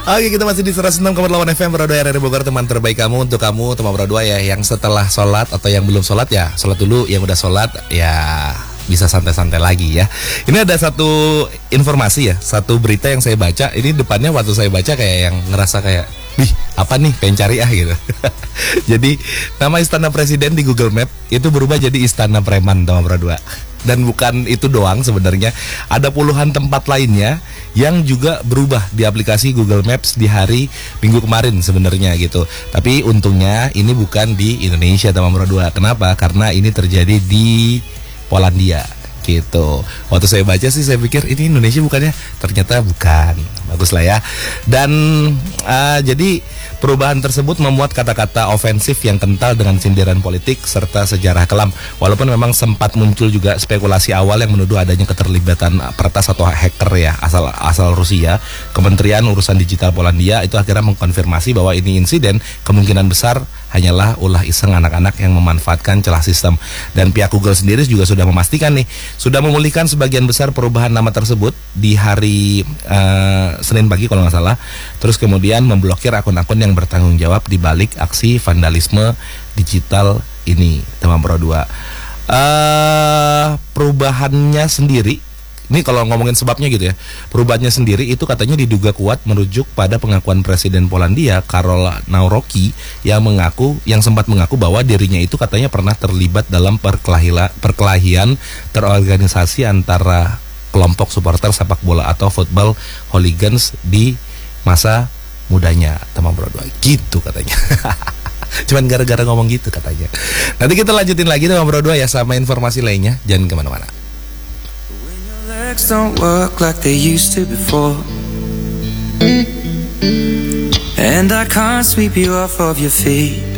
Oke, kita masih di 106,8 FM Pro 2 RRI Bogor, teman terbaik kamu. Untuk kamu teman Pro 2 ya, yang setelah sholat atau yang belum sholat ya sholat dulu, yang udah sholat ya bisa santai-santai lagi ya. Ini ada satu informasi ya, satu berita yang saya baca. Ini depannya waktu saya baca kayak yang ngerasa kayak, wih apa nih, pengen cari gitu. Jadi nama Istana Presiden di Google Map itu berubah jadi Istana Preman, teman Pro 2. Dan bukan itu doang sebenarnya, ada puluhan tempat lainnya yang juga berubah di aplikasi Google Maps di hari Minggu kemarin sebenarnya gitu. Tapi untungnya ini bukan di Indonesia, teman Pro 2. Kenapa? Karena ini terjadi di Polandia gitu. Waktu saya baca sih saya pikir ini Indonesia bukannya, ternyata bukan. Bagus lah ya. Dan jadi perubahan tersebut memuat kata-kata ofensif yang kental dengan sindiran politik serta sejarah kelam. Walaupun memang sempat muncul juga spekulasi awal yang menuduh adanya keterlibatan peretas atau hacker ya asal Rusia, Kementerian Urusan Digital Polandia itu akhirnya mengkonfirmasi bahwa ini insiden kemungkinan besar hanyalah ulah iseng anak-anak yang memanfaatkan celah sistem. Dan pihak Google sendiri juga sudah memastikan nih, sudah memulihkan sebagian besar perubahan nama tersebut di hari Senin pagi kalau nggak salah. Terus kemudian memblokir akun-akun yang bertanggung jawab di balik aksi vandalisme digital ini, teman Pro 2. Perubahannya sendiri, ini kalau ngomongin sebabnya gitu ya, perubahannya sendiri itu katanya diduga kuat merujuk pada pengakuan Presiden Polandia Karol Nawrocki yang sempat mengaku bahwa dirinya itu katanya pernah terlibat dalam perkelahian terorganisasi antara kelompok supporter sepak bola atau football hooligans di masa mudanya, teman Pro 2 gitu katanya. Cuman gara-gara ngomong gitu katanya. Nanti kita lanjutin lagi teman Pro 2 ya sama informasi lainnya. Jangan kemana-mana. Don't work like they used to before, and I can't sweep you off of your feet.